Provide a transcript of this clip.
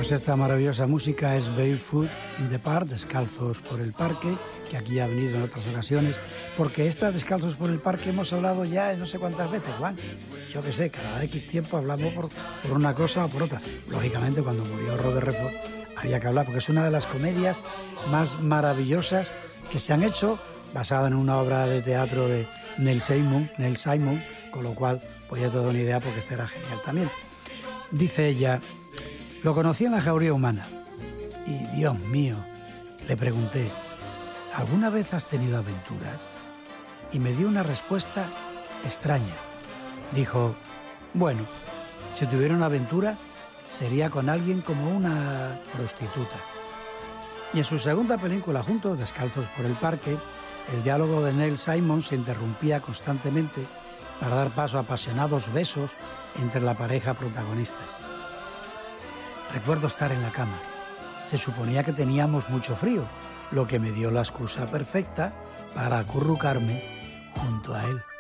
Pues esta maravillosa música es Barefoot in the Park, Descalzos por el Parque, que aquí ha venido en otras ocasiones, porque esta Descalzos por el Parque hemos hablado ya no sé cuántas veces, Juan. Yo qué sé, cada X tiempo hablamos por una cosa o por otra. Lógicamente, cuando murió Robert Redford había que hablar, porque es una de las comedias más maravillosas que se han hecho, basada en una obra de teatro de Neil Simon, con lo cual pues ya te doy una idea, porque esta era genial también. Dice ella: lo conocí en la jauría humana y, Dios mío, le pregunté, ¿alguna vez has tenido aventuras? Y me dio una respuesta extraña. Dijo, bueno, si tuviera una aventura sería con alguien como una prostituta. Y en su segunda película juntos, Descalzos por el Parque, el diálogo de Neil Simon se interrumpía constantemente para dar paso a apasionados besos entre la pareja protagonista. Recuerdo estar en la cama. Se suponía que teníamos mucho frío, lo que me dio la excusa perfecta para acurrucarme junto a él.